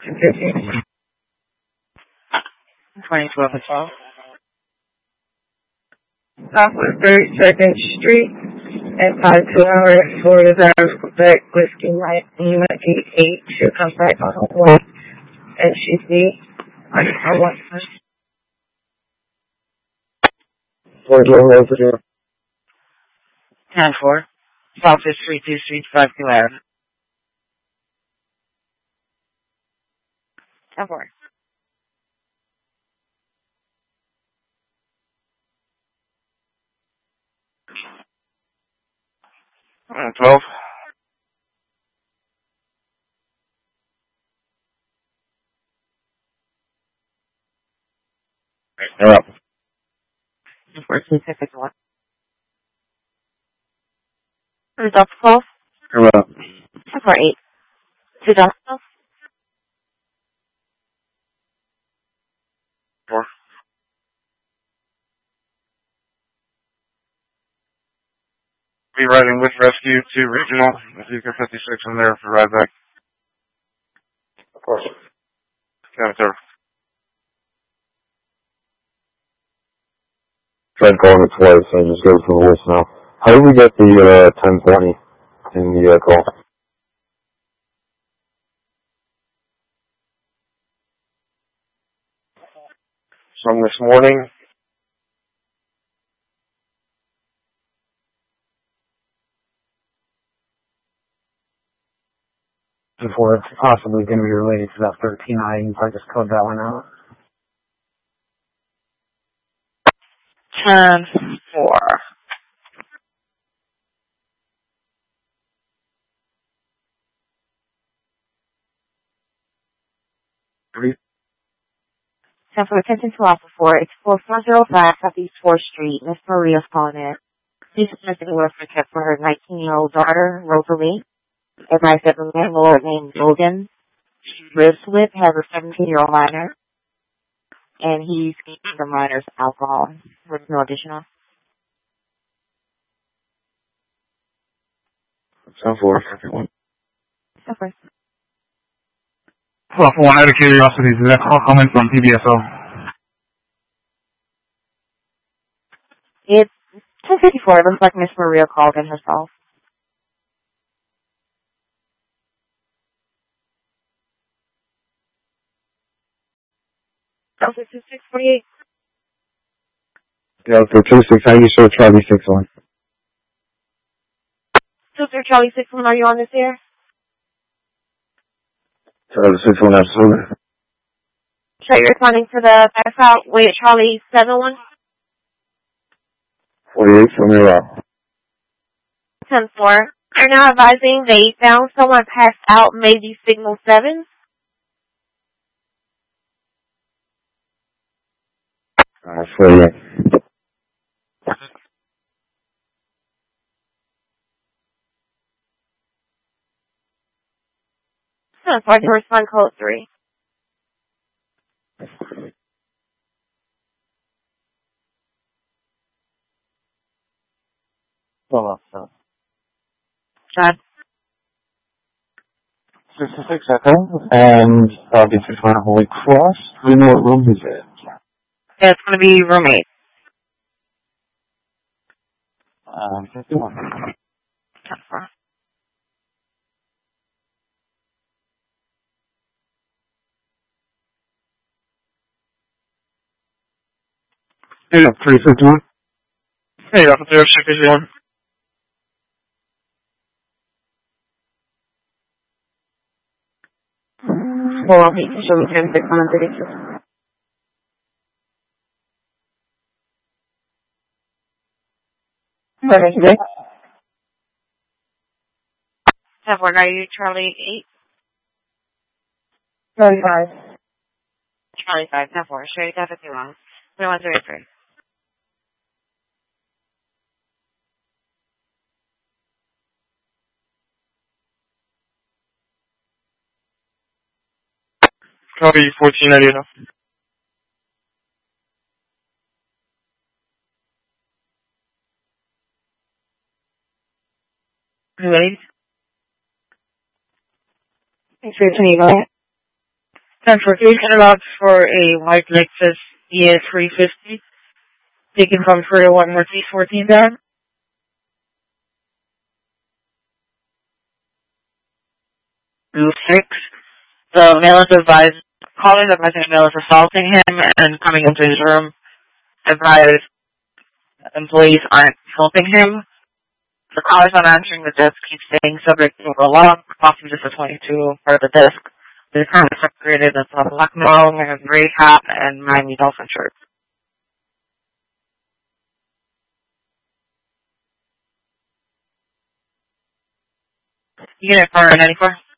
2012 as well. Southwest 32nd Street and 52 for Desires Quebec Whiskey Light Unit 88 should come back on the way. And she's the I want Fort Lawn Resident. 10-4. Southwest 32 Street, 52 Ave. 10-4. And 12. You're up. 1451. Results 12. You're up. 4-8. 2 Dumpsville. 4. Be riding with rescue to regional. If you can 56 in there for ride back. Of course. 10-3. Tried calling it twice, so I just go to the list now. How did we get the 1020 in the call? From this morning. Before it's possibly going to be related to that 13I, you can probably just code that one out. 10-4. Ten for attention to Alpha 4. It's 4405 Southeast 4th Street. Miss Maria's calling in. She's missing a welfare check for her 19-year-old daughter, Rosalie. Advised that the landlord named Logan lives with has a 17-year-old minor. And he's giving the minors alcohol with no additional. 10-4. Second one. So first. Well, for one, out of curiosity, is that call coming from PBSO? It's 10:54. It looks like Miss Maria called in herself. Delta 2648. Delta 26, how do you show Charlie 61? Filter Charlie 61, are you on this air? Charlie 61, absolutely. So you're responding to the back out way at Charlie 71? 48, show me around. 10-4. They're now advising they found someone passed out, maybe signal 7. So yeah. So I can respond code 3. John. 66, I think, and probably 600 Holy Cross. Do you know what room is it? It's going to be roommate. 51. 10-4. Yeah, 351. Hey, Alpha 3, check this one. Hold on, show me 10-632. What is it? 10-4, are you Charlie 8? 35. Charlie 5, 10-4. Sure, you got it wrong. 3133. Copy 1490 enough. You ready? Thanks for your time, go ahead. Transportation allowed for a white Lexus ES350 taken from 301 Northeast 14 down. Rule 6. The male is advised, calling the advising male is assaulting him and coming into his room. Advised employees aren't helping him. The caller's not answering the desk. He's staying subject to a lock, possibly just a 22 for the desk. The kind of separated as a black male wearing a gray hat and Miami Dolphin shirt. Unit for 94.